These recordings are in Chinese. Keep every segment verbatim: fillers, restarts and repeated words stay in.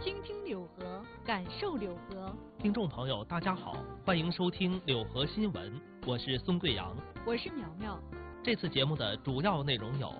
倾听柳河，感受柳河。 听众朋友，大家好，欢迎收听柳河新闻，我是孙贵阳， 我是苗苗。 这次节目的主要内容有：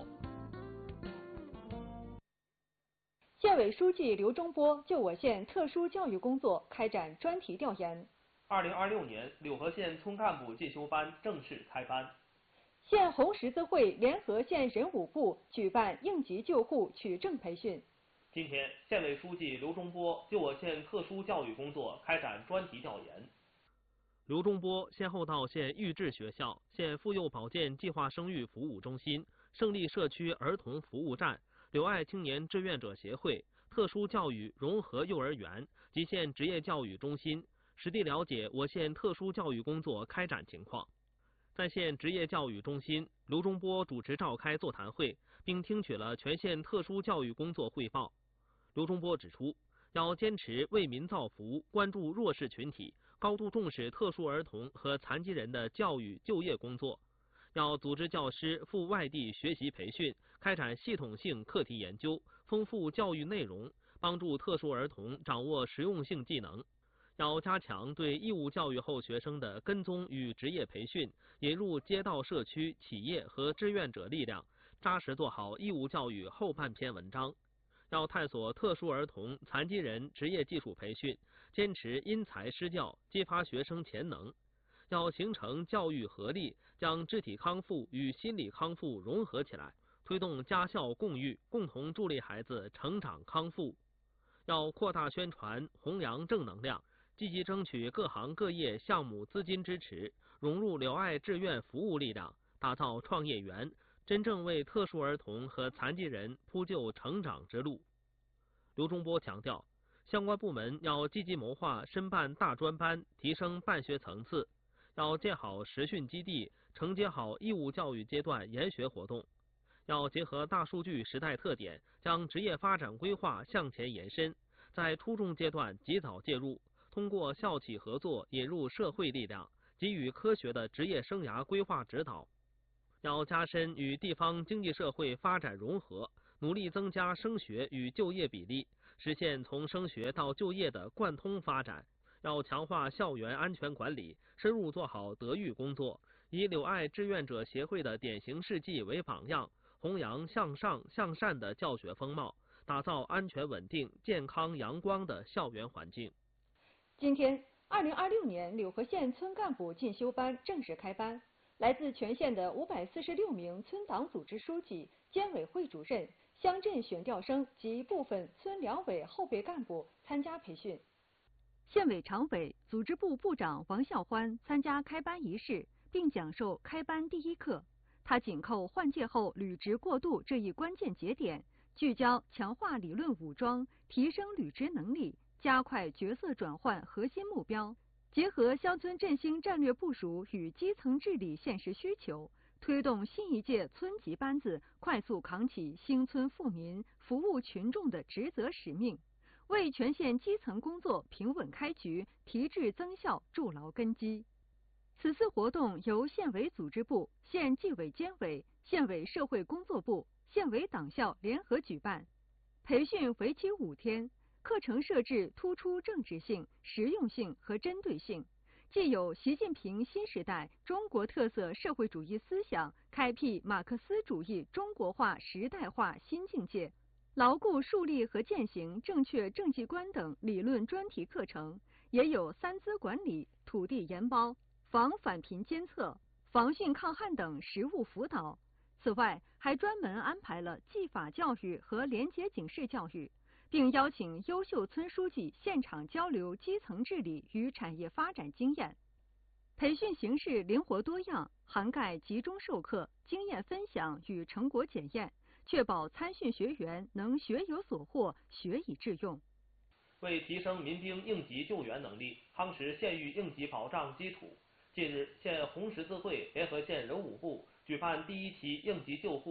县委书记刘忠波就我县特殊教育工作开展专题调研。 二零二六年柳河县村干部进修班正式开班。 县红十字会联合县人武部举办应急救护取证培训。 今天，县委书记刘忠波就我县特殊教育工作开展专题调研。 刘忠波先后到县育智学校、县妇幼保健计划生育服务中心、胜利社区儿童服务站、柳爱青年志愿者协会、特殊教育融合幼儿园及县职业教育中心，实地了解我县特殊教育工作开展情况。在县职业教育中心，刘忠波主持召开座谈会，并听取了全县特殊教育工作汇报。刘忠波指出，要坚持为民造福，关注弱势群体，高度重视特殊儿童和残疾人的教育就业工作，要组织教师赴外地学习培训，开展系统性课题研究，丰富教育内容，帮助特殊儿童掌握实用性技能。要加强对义务教育后学生的跟踪与职业培训，引入街道社区、企业和志愿者力量，扎实做好义务教育后半篇文章。要探索特殊儿童、残疾人职业技术培训，坚持因材施教，激发学生潜能。要形成教育合力，将肢体康复与心理康复融合起来，推动家校共育，共同助力孩子成长康复。要扩大宣传，弘扬正能量，积极争取各行各业项目资金支持，融入柳爱志愿服务力量，打造创业园，真正为特殊儿童和残疾人铺就成长之路。刘忠波强调，相关部门要积极谋划申办大专班，提升办学层次，要建好实训基地，承接好义务教育阶段研学活动，要结合大数据时代特点，将职业发展规划向前延伸，在初中阶段及早介入，通过校企合作引入社会力量，给予科学的职业生涯规划指导。要加深与地方经济社会发展融合，努力增加升学与就业比例，实现从升学到就业的贯通发展。要强化校园安全管理，深入做好德育工作，以柳爱志愿者协会的典型事迹为榜样，弘扬向上向善的教学风貌，打造安全稳定、健康阳光的校园环境。 今天，二零二六年柳河县村干部进修班正式开班。来自全县的五百四十六名村党组织书记、监委会主任、乡镇选调生及部分村两委后备干部参加培训。 县委常委、组织部部长王孝欢参加开班仪式，并讲授开班第一课。他紧扣换届后履职过渡这一关键节点，聚焦强化理论武装，提升履职能力，加快角色转换核心目标。结合乡村振兴战略部署与基层治理现实需求，推动新一届村级班子快速扛起兴村富民、服务群众的职责使命，为全县基层工作平稳开局、提质增效筑牢根基。此次活动由县委组织部、县纪委监委、县委社会工作部、县委党校联合举办，培训为期五天。课程设置突出政治性、实用性和针对性，既有习近平新时代中国特色社会主义思想开辟马克思主义中国化时代化新境界，牢固树立和践行正确政绩观等理论专题课程，也有三资管理、土地研包、防返贫监测、防汛抗旱等实务辅导。此外，还专门安排了纪法教育和廉洁警示教育，并邀请优秀村书记现场交流基层治理与产业发展经验。培训形式灵活多样，涵盖集中授课、经验分享与成果检验，确保参训学员能学有所获、学以致用。 为提升民兵应急救援能力，夯实县域应急保障基础，近日，县红十字会联合县人武部举办第一期应急救护